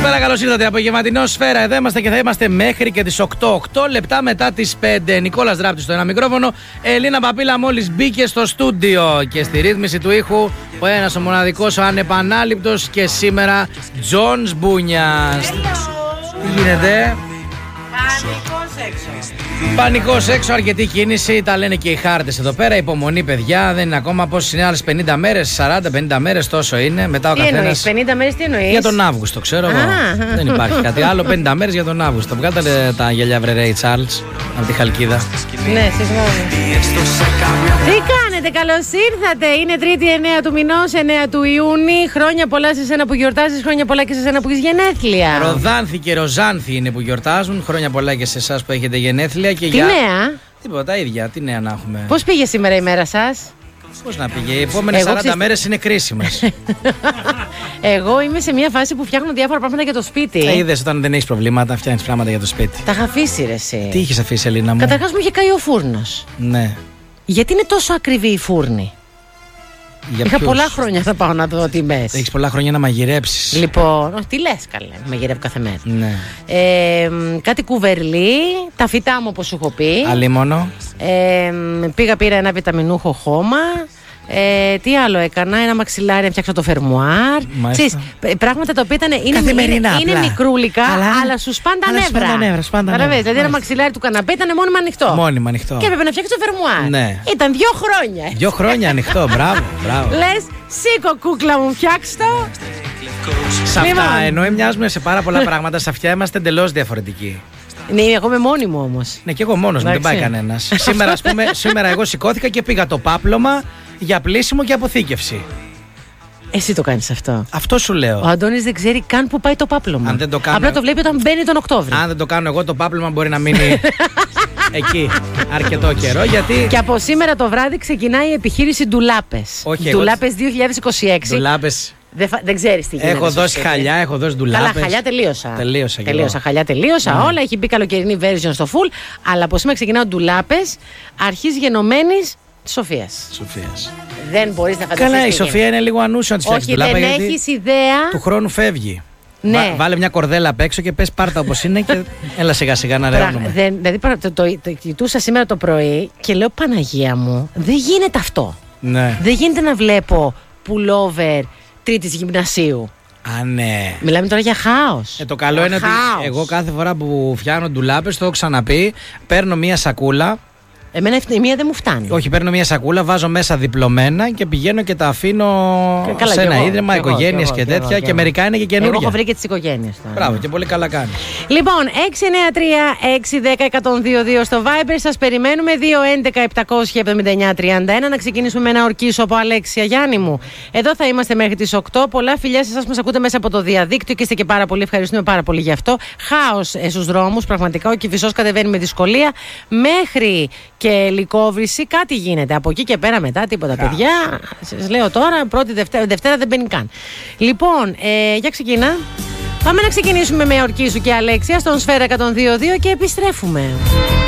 Καλησπέρα, καλώς ήρθατε. Απογευματινό Σφαίρα. Εδώ είμαστε και θα είμαστε μέχρι και τις 8 λεπτά μετά τις 5. Νικόλας Δράπτης στο ένα μικρόφωνο. Ελίνα Παπίλα μόλις μπήκε στο στούντιο και στη ρύθμιση του ήχου ο ένας, ο μοναδικός, ο ανεπανάληπτος και σήμερα Τζονς Μπούνιας. Τι γίνεται? Πανικός έξω, αρκετή κίνηση, τα λένε και οι χάρτες εδώ πέρα. Υπομονή, παιδιά, δεν είναι ακόμα. Πόσες είναι άλλες 50 μέρες, 40-50 μέρες, τόσο είναι. Μετά ο καθένας. 50 μέρες τι εννοείς? Για τον Αύγουστο, ξέρω εγώ. Δεν υπάρχει κάτι άλλο. 50 μέρες για τον Αύγουστο. Βγάλτε τα γυαλιά, βρε Ρέι Τσάρλς, από τη Χαλκίδα. Ναι, συγγνώμη. Τι κάνετε, καλώς ήρθατε. Είναι Τρίτη 9 του μηνός, 9 του Ιούνιου. Χρόνια πολλά σε εσένα που γιορτάζεις, χρόνια πολλά και σε εσένα που έχεις γενέθλια. Ροδάνθη και Ροζάνθη είναι που γιορτάζουν. Χρόνια πολλά και σε εσάς που έχετε γενέθλια. Και τι νέα? Τίποτα, τα ίδια. Τι νέα να έχουμε? Πώς πήγε σήμερα η μέρα σας? Πώς να πήγε? Οι επόμενες 40 μέρες είναι κρίσιμες. Εγώ είμαι σε μια φάση που φτιάχνω διάφορα πράγματα για το σπίτι. Είδες, όταν δεν έχεις προβλήματα, φτιάχνεις πράγματα για το σπίτι. Τα είχα αφήσει, ρε εσύ. Τι είχες αφήσει, Ελίνα μου? Καταρχάς μου είχε καεί ο φούρνος. Ναι. Γιατί είναι τόσο ακριβή η φούρνη? Είχα πολλά χρόνια να πάω να δω τιμές. Έχεις πολλά χρόνια να μαγειρέψεις. Λοιπόν, τι λες, καλέ, μαγειρεύω κάθε μέρα. Ναι. Κάτι κουβερλί, τα φυτά μου όπως σου έχω πει. Αλίμονο. Πήρα ένα βιταμινούχο χώμα. Τι άλλο έκανα? Ένα μαξιλάρι να φτιάξω το φερμουάρ. Ξέρεις, πράγματα τα οποία είναι μικρούλικα, αλλά σου σπάνε τα νεύρα. Δηλαδή ένα μαξιλάρι του καναπέ ήταν μόνιμα ανοιχτό. Και έπρεπε να φτιάξει το φερμουάρ. Ναι. Ήταν 2 χρόνια. 2 χρόνια ανοιχτό, μπράβο. Λες, σήκω κούκλα μου, φτιάξ' το. Σε αυτά, ενώ μοιάζουμε σε πάρα πολλά πράγματα, σε αυτιά είμαστε εντελώς διαφορετικοί. Ναι, εγώ είμαι μόνη μου όμως. Ναι, και εγώ μόνος μου, δεν πάει κανένας. Σήμερα εγώ σηκώθηκα και πήγα το πάπλωμα για πλύσιμο και αποθήκευση. Εσύ το κάνεις αυτό? Αυτό σου λέω. Ο Αντώνης δεν ξέρει καν που πάει το πάπλωμα. Αν δεν το κάνω... Απλά το βλέπει όταν μπαίνει τον Οκτώβριο. Αν δεν το κάνω εγώ, το πάπλωμα μπορεί να μείνει εκεί αρκετό καιρό. Γιατί... Και από σήμερα το βράδυ ξεκινάει η επιχείρηση Ντουλάπες. Ντουλάπες 2026. Ντουλάπες. Δεν ξέρεις τι γίνεται. Έχω δώσει χαλιά, έχω δώσει ντουλάπες. Καλά, χαλιά τελείωσα. Χαλιά τελείωσα. Όλα έχει μπει καλοκαιρινή version στο full. Αλλά από σήμερα ξεκινάω ντουλάπες αρχής γενομένης Σοφίας. Δεν μπορείς να φανταστείς. Καλά, η Σοφία είναι λίγο ανούσιο να τη φτιάξει ντουλάπα. Όχι, δεν έχεις ιδέα. Του χρόνου φεύγει. Ναι. Βάλε μια κορδέλα απ' έξω και πες πάρτα όπως είναι και έλα σιγά σιγά να ρεώνουμε. Δηλαδή το κοιτούσα σήμερα το πρωί και λέω, Παναγία μου, δεν γίνεται αυτό. Ναι. Δεν γίνεται να βλέπω pullover τρίτης γυμνασίου. Α, ναι. Μιλάμε τώρα για χάος. Το καλό είναι ότι εγώ κάθε φορά που φτιάχνω ντουλάπες, το έχω ξαναπεί, παίρνω μια σακούλα. Εμένα η μία δεν μου φτάνει. Όχι, παίρνω μια σακούλα, βάζω μέσα διπλωμένα και πηγαίνω και τα αφήνω σε ένα ίδρυμα, οικογένειες και τέτοια. Και μερικά είναι και καινούργια. Εγώ έχω βρει και τις οικογένειες τώρα. Μπράβο, και πολύ καλά κάνει. Λοιπόν, 693-610-122 στο Viber. Σας περιμένουμε. 211-779-31. Να ξεκινήσουμε με ένα ορκίσο από Αλέξια, Γιάννη μου. Εδώ θα είμαστε μέχρι τις 8. Πολλά φιλιά σε εσάς που μας ακούτε μέσα από το διαδίκτυο και είστε και πάρα πολύ. Ευχαριστούμε πάρα πολύ γι' αυτό. Χάος στους δρόμους. Πραγματικά ο Κηφισός κατεβαίνει με δυσκολία. Μέχρι και λυκόβρηση, κάτι γίνεται. Από εκεί και πέρα μετά, τίποτα, παιδιά. Σας λέω τώρα, πρώτη Δευτέρα δεν μπαίνει καν. Λοιπόν, για ξεκινά. Πάμε να ξεκινήσουμε με ορκίσου και Αλέξια στον Σφαίρα 102.2 και επιστρέφουμε.